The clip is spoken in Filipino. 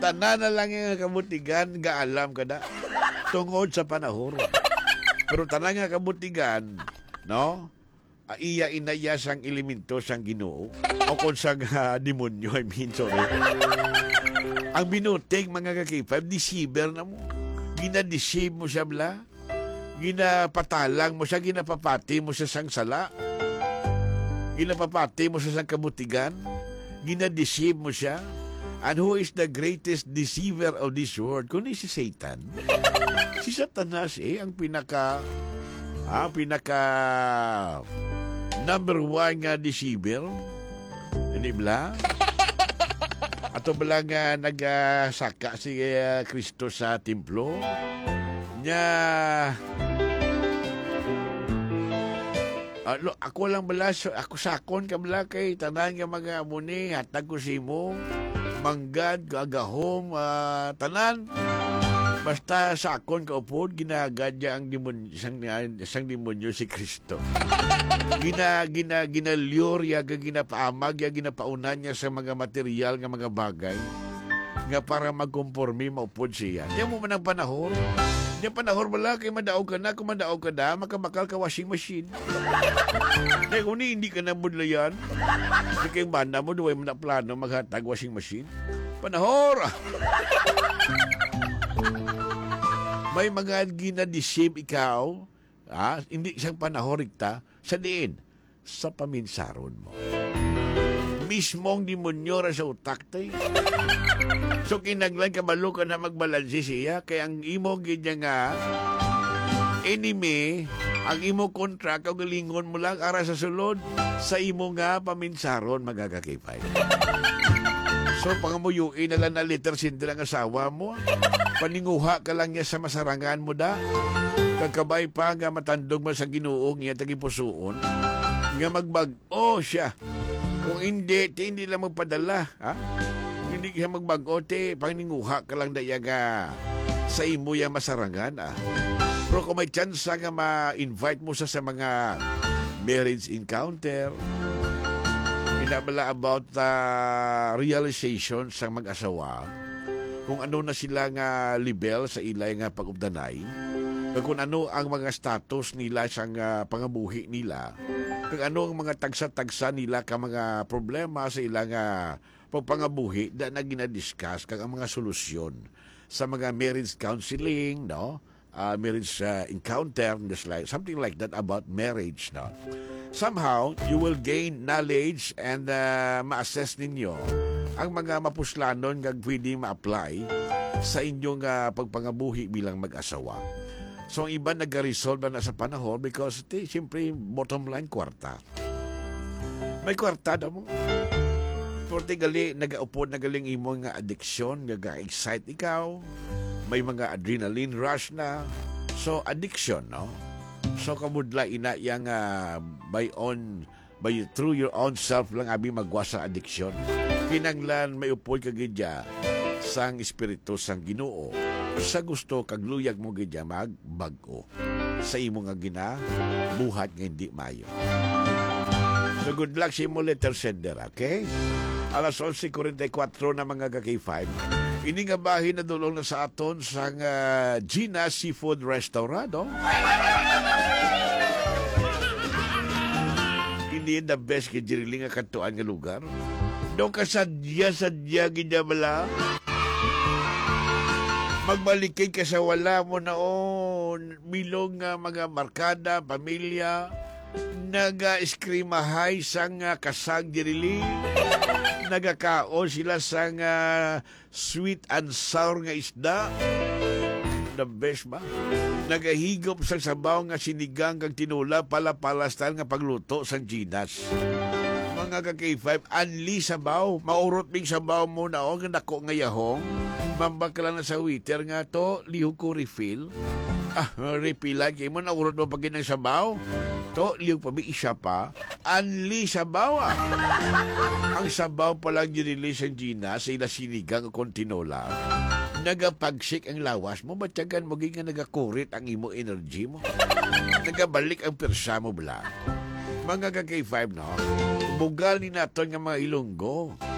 tanan na lang yung kabutigan, gaalam ka na. Tungod sa panahon. Pero tanan nga kabutigan, no? Iya inaya sang elemento sang Ginoo. O kung sang demonyo, sorry. Ang binuting mga kakipab, deceiver na mo. Ginadeceive mo siya bla. Ginapatalang mo siya, ginapapati mo siya sang sala. Ginapapati mo siya sang kabutigan. Ginadeceive mo siya. And who is the greatest deceiver of this world? Kundi si Satan. Si Satanas ang pinaka number one nga deceiver. Hindi bala? Ato bala nga nagsaka si Kristo sa templo. Nya ako lang bala, ako sakon ka bala kay tanan nga mga muni, hatag ko si mo. Manggad, gagahom, tanan. Basta sakon ka upod, ginagadya ang demonyo, isang demonyo si Kristo. Ginalyur, ginapaamag, ginapaunan niya sa mga material, nga mga bagay, nga para magkomporme, maupod siya. Diyan mo man ang panahon. Diyan panahon wala, kay madaog ka na, kung madaog ka na, makamakal ka washing machine. Dahil kung hindi ka na mudlayan, hindi kayong banda mo, duway mo na plano maghatag washing machine. Panahon! May mga ginadeceive ikaw, hindi isang panahorikta, sa diin, sa paminsaron mo. Mismong demonyo ra sa utak tayo. So kinaglan kabalo ka na magbalansi siya, kaya ang imo ganyan nga, enemy, ang imo kontra, kagalingon mo lang ara sa sulod, sa imo nga paminsaron magagakipay. So, pangamuyuin na lang na liter sindi lang asawa mo. Paninguha ka lang niya sa masarangan mo da. Kagkabay pa nga matandog mo sa Ginoo niya tagipusoon. Nga magbag-o siya. Kung hindi lang magpadala. Ha? Hindi siya magbago, paninguha ka lang daya nga sa imo yung masarangan. Pero kung may chance nga ma-invite mo sa mga marriage encounter, pinabala about realization sa mag-asawa, kung ano na sila nga level sa ilay nga pag-ubdanay, kung ano ang mga status nila sa pangabuhi nila, kung ano ang mga tagsa-tagsa nila ka mga problema sa ilang pagpangabuhi na ginadiscuss kang ang mga solusyon sa mga marriage counseling, no? Marriage encounter, something like that about marriage, no? Somehow, you will gain knowledge and ma-assess ninyo ang mga mapuslanon nga pwede ma-apply sa inyong pagpangabuhi bilang mag-asawa. So, ang iba nag-resolve na sa panahon because, siyempre, bottom line, kwarta. May kwarta na mo. Porte gali, nag-upod na galing imo nga addiction, nag-excite ikaw. May mga adrenaline rush na. So, addiction, no? So kamudla ina yang through your own self lang abi magwasa addiction. Kinanglan may upoy ka gidya sang espiritu sang Ginoo. Sa gusto kag luyag mo gidya magbag-o sa imo nga buhat nga hindi mayo. So good luck sa imo letter sender, okay? Alas 11:44 na mga K5. Ini nga bahin na dulong na sa aton sang Gina Seafood Restaurant, no? Hindi the best kay Jiriling nga katuan nga lugar. Doon ka sadya gina bala. Magbalikin ka sa wala mo naon. Milong mga markada, pamilya. Naga-eskrimahay sang kasag Jiriling. Nagakaon sila sang sweet and sour nga isda. The best ba? Nagahigop sa sabaw nga sinigang kag tinula pala-palastan nga pagluto sang Ginas. Mga ka-K5, anli sabaw. Maurot bing sabaw mo na o, nako nga yahong. Mambak lang na sa waiter nga to, lihog ko refill. Refill lagi mo, naurot mo pagin ng sabaw. To, lihog pa, may isa pa. Anli sabaw Ang sabaw palang ginilisan Gina sa ila sinigang o kontinola. Nagapagsik ang lawas mo, matyagan mo nga nagakurit ang imo energy mo. Nagabalik ang persa mo bla. Mga ka-K5, no? Bugal ni naton nga mga Ilonggo.